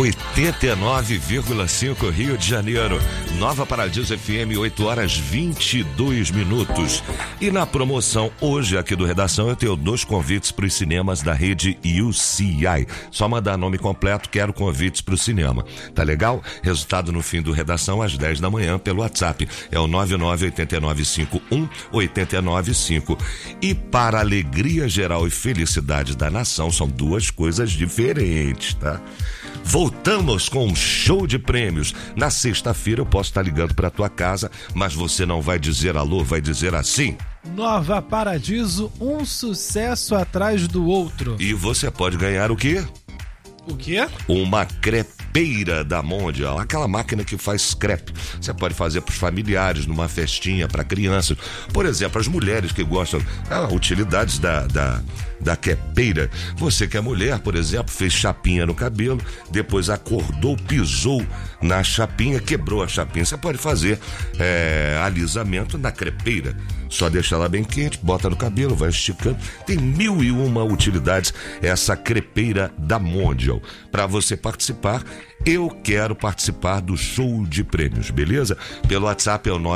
89,5 Rio de Janeiro. Nova Paradiso FM, 8h22. E na promoção hoje aqui do Redação eu tenho 2 convites para os cinemas da rede UCI. Só mandar nome completo, quero convites para o cinema. Tá legal? Resultado no fim do Redação às 10 da manhã pelo WhatsApp. É o 998951895. E para alegria geral e felicidade da nação, são 2 coisas diferentes, tá? Voltamos com um show de prêmios. Na sexta-feira eu posso estar ligando para tua casa, mas você não vai dizer alô, vai dizer assim: Nova Paradiso, um sucesso atrás do outro. E você pode ganhar o quê? O quê? Uma crepeira da Mondial, aquela máquina que faz crepe. Você pode fazer para os familiares, numa festinha, para crianças. Por exemplo, as mulheres que gostam utilidades da crepeira. Você que é mulher, por exemplo, fez chapinha no cabelo, depois acordou, pisou na chapinha, quebrou a chapinha. Você pode fazer alisamento na crepeira. Só deixa ela bem quente, bota no cabelo, vai esticando. Tem 1001 utilidades essa crepeira da Mondial. Para você participar, eu quero participar do show de prêmios, beleza? Pelo WhatsApp é o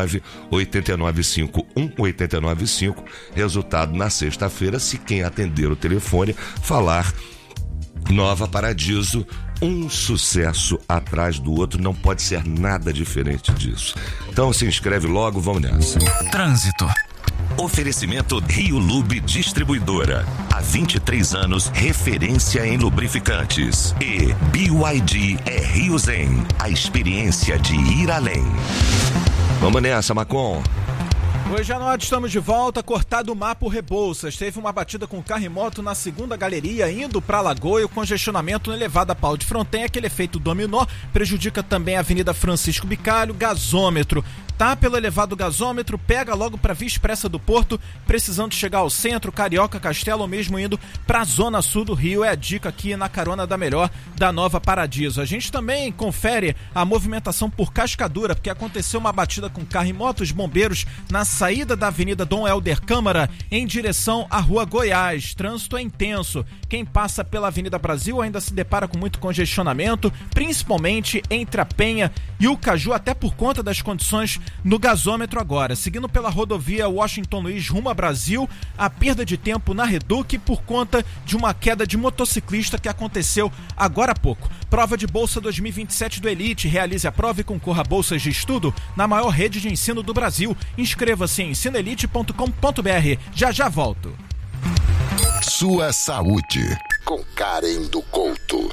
998951895. Resultado na sexta-feira, se quem atender o telefone falar Nova Paradiso, um sucesso atrás do outro, não pode ser nada diferente disso. Então se inscreve logo, vamos nessa. Trânsito. Oferecimento Rio Lube Distribuidora. Há 23 anos, referência em lubrificantes. E BYD é Rio Zen, a experiência de ir além. Vamos nessa, Macon. Hoje à noite estamos de volta. Cortado o mar por Rebouças. Teve uma batida com carro e moto na segunda galeria, indo para Lagoa, e o congestionamento no elevado a pau de fronteira, aquele efeito dominó, prejudica também a Avenida Francisco Bicalho. Gasômetro. Tá pelo elevado gasômetro, pega logo pra Via Expressa do Porto, precisando chegar ao centro, Carioca, Castelo, ou mesmo indo pra zona sul do Rio. É a dica aqui na carona da melhor da Nova Paradiso. A gente também confere a movimentação por Cascadura, porque aconteceu uma batida com carro e moto. Os bombeiros na saída da Avenida Dom Helder Câmara em direção à Rua Goiás. Trânsito é intenso. Quem passa pela Avenida Brasil ainda se depara com muito congestionamento, principalmente entre a Penha e o Caju, até por conta das condições no gasômetro agora. Seguindo pela rodovia Washington Luiz rumo a Brasil, a perda de tempo na Reduc por conta de uma queda de motociclista que aconteceu agora há pouco. Prova de Bolsa 2027 do Elite. Realize a prova e concorra a bolsas de estudo na maior rede de ensino do Brasil. Inscreva-se em ensinoelite.com.br. Já volto. Sua saúde, com Karen do Couto.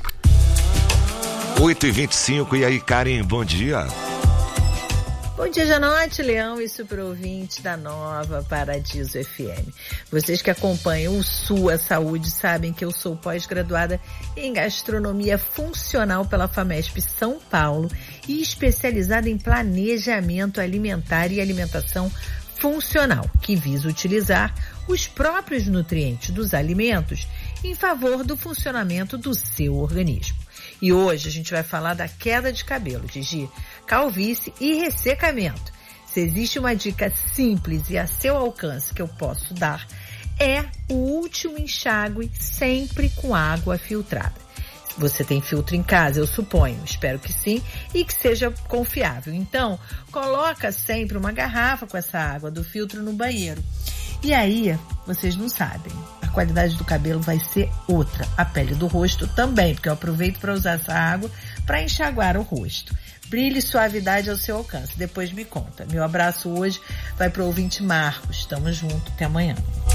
8h25, e aí, Karen, bom dia. Bom dia, Janote, Leão e super ouvinte da Nova Paradiso FM. Vocês que acompanham o Sua Saúde sabem que eu sou pós-graduada em gastronomia funcional pela FAMESP São Paulo e especializada em planejamento alimentar e alimentação funcional, que visa utilizar os próprios nutrientes dos alimentos em favor do funcionamento do seu organismo. E hoje a gente vai falar da queda de cabelo, Gigi, calvície e ressecamento. Se existe uma dica simples e a seu alcance que eu posso dar, é o último enxágue sempre com água filtrada. Você tem filtro em casa, eu suponho, espero que sim, e que seja confiável. Então, coloca sempre uma garrafa com essa água do filtro no banheiro. E aí, vocês não sabem, a qualidade do cabelo vai ser outra. A pele do rosto também, porque eu aproveito para usar essa água para enxaguar o rosto. Brilho e suavidade ao seu alcance. Depois me conta. Meu abraço hoje vai para o ouvinte Marcos. Tamo junto, até amanhã.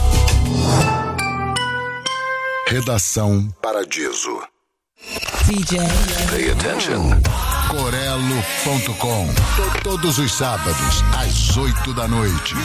Redação Paradiso. DJ. Pay attention. Corelo.com. Todos os sábados, às 8 da noite.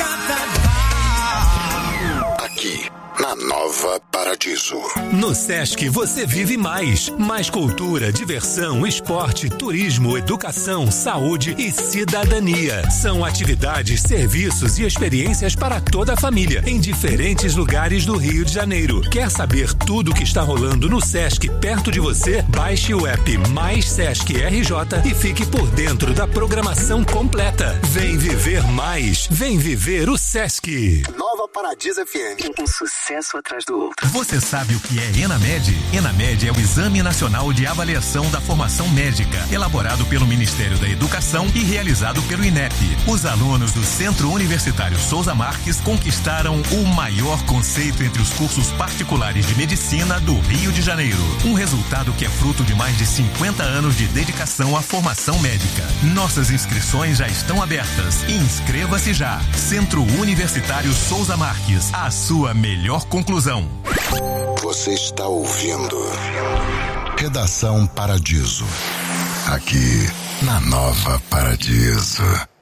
Aqui, na Nova Paradiso. No Sesc você vive mais. Mais cultura, diversão, esporte, turismo, educação, saúde e cidadania. São atividades, serviços e experiências para toda a família, em diferentes lugares do Rio de Janeiro. Quer saber tudo o que está rolando no Sesc perto de você? Baixe o app Mais Sesc RJ e fique por dentro da programação completa. Vem viver mais. Vem viver o Sesc. Nova Nova Paradiso FM. Um sucesso atrás do outro. Você sabe o que é ENAMED? ENAMED é o Exame Nacional de Avaliação da Formação Médica, elaborado pelo Ministério da Educação e realizado pelo INEP. Os alunos do Centro Universitário Souza Marques conquistaram o maior conceito entre os cursos particulares de medicina do Rio de Janeiro. Um resultado que é fruto de mais de 50 anos de dedicação à formação médica. Nossas inscrições já estão abertas. Inscreva-se já. Centro Universitário Souza Marques, a sua melhor conclusão. Você está ouvindo Redação Paradiso, aqui na Nova Paradiso.